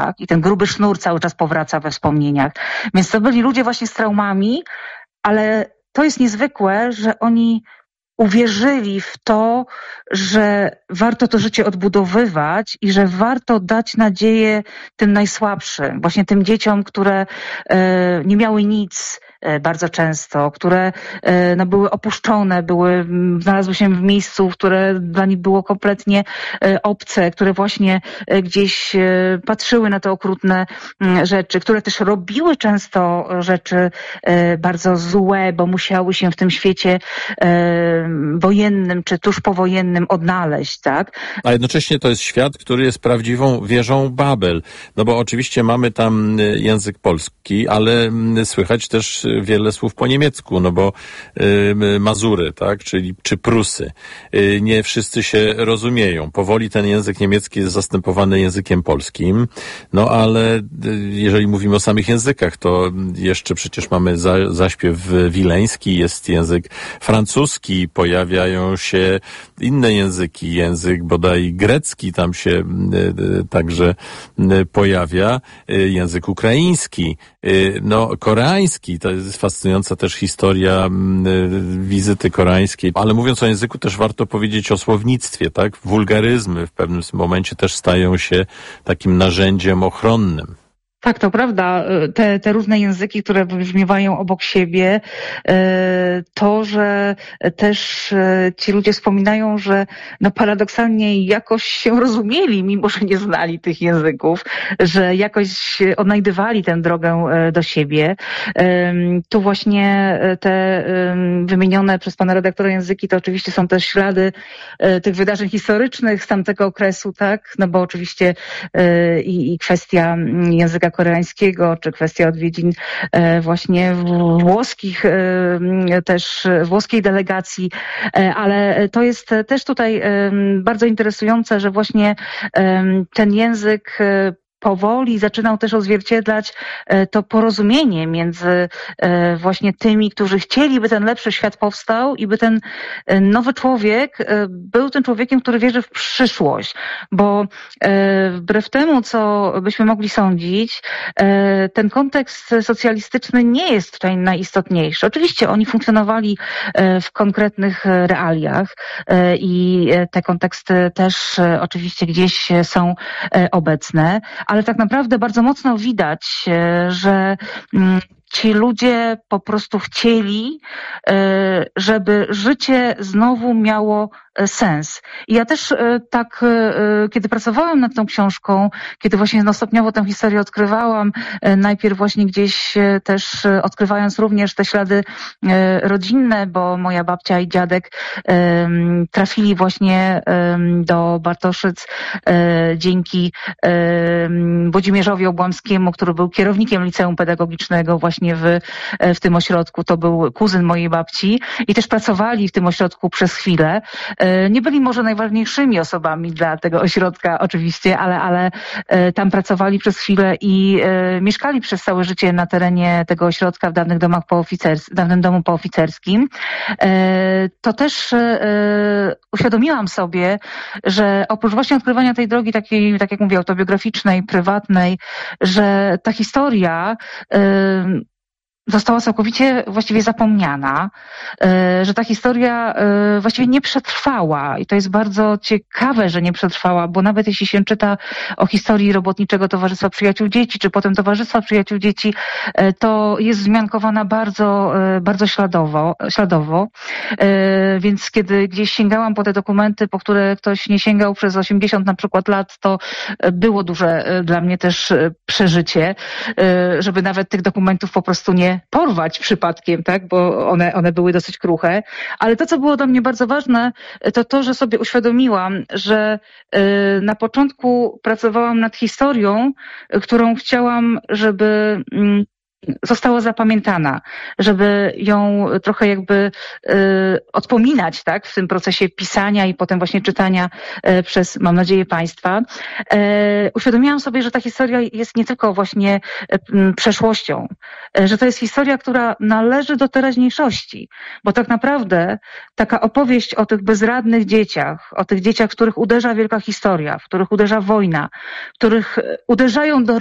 tak? I ten gruby sznur cały czas powraca we wspomnieniach. Więc to byli ludzie właśnie z traumami, ale to jest niezwykłe, że oni uwierzyli w to, że warto to życie odbudowywać i że warto dać nadzieję tym najsłabszym, właśnie tym dzieciom, które nie miały nic bardzo często, które były opuszczone, znalazły się w miejscu, które dla nich było kompletnie obce, które właśnie gdzieś patrzyły na te okrutne rzeczy, które też robiły często rzeczy bardzo złe, bo musiały się w tym świecie wojennym czy tuż powojennym odnaleźć, tak? A jednocześnie to jest świat, który jest prawdziwą wieżą Babel. No bo oczywiście mamy tam język polski, ale słychać też wiele słów po niemiecku, no bo Mazury, tak? Czy Prusy. Nie wszyscy się rozumieją. Powoli ten język niemiecki jest zastępowany językiem polskim, no ale jeżeli mówimy o samych językach, to jeszcze przecież mamy zaśpiew wileński, jest język francuski, pojawiają się inne języki, język bodaj grecki tam się także pojawia, język ukraiński, no koreański, to jest fascynująca też historia wizyty koreańskiej, ale mówiąc o języku też warto powiedzieć o słownictwie, tak? Wulgaryzmy w pewnym momencie też stają się takim narzędziem ochronnym. Tak, to prawda. Te różne języki, które wybrzmiewają obok siebie, to, że też ci ludzie wspominają, że paradoksalnie jakoś się rozumieli, mimo że nie znali tych języków, że jakoś odnajdywali tę drogę do siebie. Tu właśnie te wymienione przez pana redaktora języki, to oczywiście są też ślady tych wydarzeń historycznych z tamtego okresu, tak? No bo oczywiście i kwestia języka koreańskiego, czy kwestia odwiedzin właśnie włoskich, też włoskiej delegacji, ale to jest też tutaj bardzo interesujące, że właśnie ten język powoli zaczynał też odzwierciedlać to porozumienie między właśnie tymi, którzy chcieli, by ten lepszy świat powstał i by ten nowy człowiek był tym człowiekiem, który wierzy w przyszłość. Bo wbrew temu, co byśmy mogli sądzić, ten kontekst socjalistyczny nie jest tutaj najistotniejszy. Oczywiście oni funkcjonowali w konkretnych realiach i te konteksty też oczywiście gdzieś są obecne, ale tak naprawdę bardzo mocno widać, że ci ludzie po prostu chcieli, żeby życie znowu miało sens. I ja też tak, kiedy pracowałam nad tą książką, kiedy właśnie stopniowo tę historię odkrywałam, najpierw właśnie gdzieś też odkrywając również te ślady rodzinne, bo moja babcia i dziadek trafili właśnie do Bartoszyc dzięki Włodzimierzowi Obłamskiemu, który był kierownikiem liceum pedagogicznego właśnie w tym ośrodku. To był kuzyn mojej babci i też pracowali w tym ośrodku przez chwilę. Nie byli może najważniejszymi osobami dla tego ośrodka oczywiście, ale tam pracowali przez chwilę i mieszkali przez całe życie na terenie tego ośrodka w dawnych dawnym domu pooficerskim. To też uświadomiłam sobie, że oprócz właśnie odkrywania tej drogi takiej, tak jak mówię, autobiograficznej, prywatnej, że ta historia została całkowicie właściwie zapomniana, że ta historia właściwie nie przetrwała i to jest bardzo ciekawe, że nie przetrwała, bo nawet jeśli się czyta o historii Robotniczego Towarzystwa Przyjaciół Dzieci, czy potem Towarzystwa Przyjaciół Dzieci, to jest wzmiankowana bardzo, bardzo śladowo. Więc kiedy gdzieś sięgałam po te dokumenty, po które ktoś nie sięgał przez 80 na przykład lat, to było duże dla mnie też przeżycie, żeby nawet tych dokumentów po prostu nie porwać przypadkiem, tak, bo one były dosyć kruche. Ale to, co było dla mnie bardzo ważne, to to, że sobie uświadomiłam, że na początku pracowałam nad historią, którą chciałam, żeby została zapamiętana, żeby ją trochę jakby odpominać, tak, w tym procesie pisania i potem właśnie czytania przez, mam nadzieję, Państwa. Uświadomiłam sobie, że ta historia jest nie tylko właśnie przeszłością, że to jest historia, która należy do teraźniejszości, bo tak naprawdę taka opowieść o tych bezradnych dzieciach, o tych dzieciach, w których uderza wielka historia, w których uderza wojna, w których uderzają do